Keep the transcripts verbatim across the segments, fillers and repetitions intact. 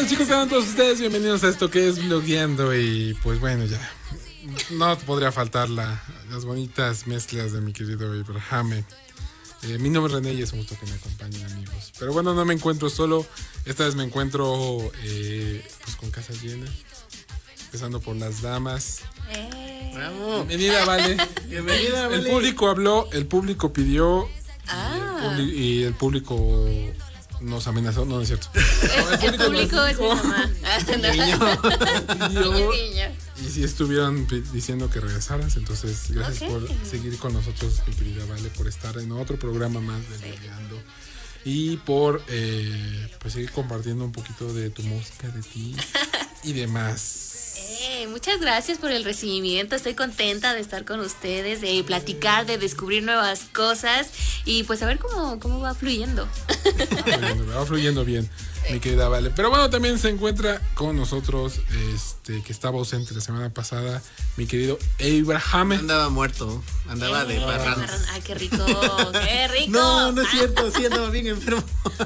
tal, chicos? ¿Cómo están todos ustedes? Bienvenidos a esto que es Vlogueando. Y pues bueno, ya no podría faltar la, las bonitas mezclas de mi querido Abraham. Eh, mi nombre es René y es un gusto que me acompañen, amigos. Pero bueno, no me encuentro solo. Esta vez me encuentro eh, pues con casa llena. Empezando por las damas. Eh. Bravo. Bienvenida, Vale. Bienvenida, Vale. El público habló, el público pidió. Ah. Y, el, y el público nos amenazó. No, no es cierto. El, el público es mi mamá. Pidió, y si estuvieron diciendo que regresaras, entonces gracias okay. por seguir con nosotros, mi querida Vale, por estar en otro programa más de Vlogueando sí. y por eh, pues seguir compartiendo un poquito de tu música, de ti y demás. Eh, muchas gracias por el recibimiento, estoy contenta de estar con ustedes, de platicar, de descubrir nuevas cosas y pues a ver cómo, cómo va fluyendo. Va, va fluyendo bien, mi querida Vale. Pero bueno, también se encuentra con nosotros, este, que estaba ausente la semana pasada, mi querido Abraham. Andaba muerto, andaba eh, de parrandas. Ay, qué rico, qué rico. No, no es cierto, sí andaba bien enfermo.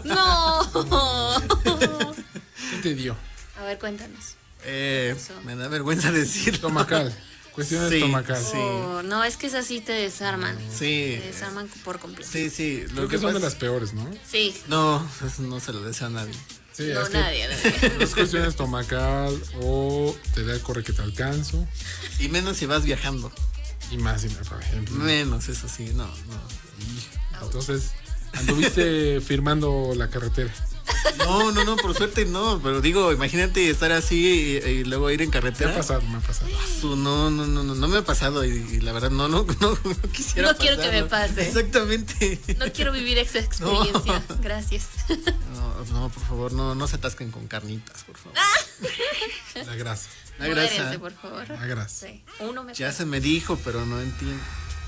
No. ¿Qué te dio? A ver, cuéntanos. Eh, me da vergüenza decirlo. Estomacal. Cuestiones sí, estomacal. Sí. Oh, no, es que esas sí te desarman. Sí. Te desarman por completo. Sí, sí. Lo Creo que, que son pasa... de las peores, ¿no? Sí. No, eso no se lo desea a nadie. Sí, no, es nadie, que nadie. Es cuestión estomacal o te da el corre que te alcanzo. Y menos si vas viajando. Y más, por ejemplo. Menos, eso sí, no, no. Y, entonces, anduviste firmando la carretera. No, no, no, por suerte no, pero digo, imagínate estar así y, y luego ir en carretera. Me ha pasado, me ha pasado. No, no, no, no, no me ha pasado y, y la verdad no, no, no, no quisiera No quiero pasarlo. Que me pase. Exactamente. No quiero vivir esa experiencia, no. Gracias. No, no, por favor, no, no se atasquen con carnitas, por favor. La grasa. La grasa. Muérense, por favor. La grasa. Sí. Uno me ya pasa. se me dijo, pero no entiendo.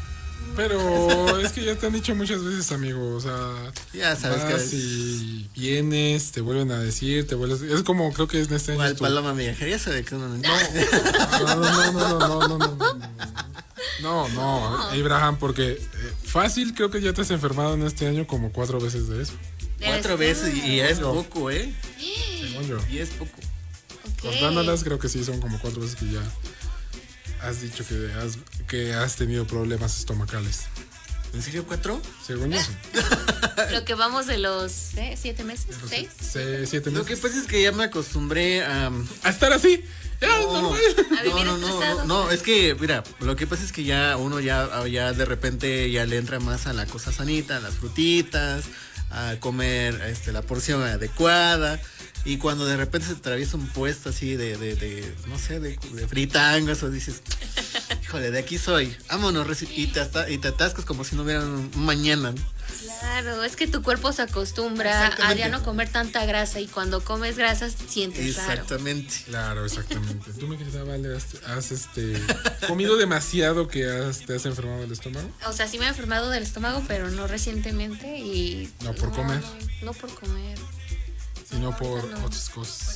Pero es que ya te han dicho muchas veces, amigo, o sea, ya sabes vas que es... y vienes, te vuelven a decir, te vuelves, es como creo que es en este año. ¿Cuál paloma viaja? Ya sabe que uno no no, no, no, no, no, no, no, no, no, no, Abraham, porque eh, fácil creo que ya te has enfermado en este año como cuatro veces de eso. Cuatro veces y ya es poco, ¿eh? Según yo. Y es poco. Okay. Contándolas creo que sí son como cuatro veces que ya has dicho que has, que has tenido problemas estomacales. ¿En serio cuatro? Según yo. Lo que vamos de los ¿eh? siete meses, los seis. Se, siete meses. Lo que pasa es que ya me acostumbré a... ¿A estar así? Ya, no, normal. A vivir no, no, estresado. no, no, es que, mira, lo que pasa es que ya uno ya, ya de repente ya le entra más a la cosa sanita, a las frutitas, a comer este, la porción adecuada. Y cuando de repente se te atraviesa un puesto así de, de, de no sé, de, de fritangas o dices, híjole, de aquí soy, vámonos, y te, hasta, y te atascas como si no hubiera un mañana, ¿no? Claro, es que tu cuerpo se acostumbra a ya no comer tanta grasa y cuando comes grasas sientes exactamente. raro. Claro, exactamente. ¿Tú, mi querida Vale, has, has este, comido demasiado que has, te has enfermado del estómago? O sea, sí me he enfermado del estómago, pero no recientemente y... No por no, comer. No, no por comer. Sino no, por no. otras cosas.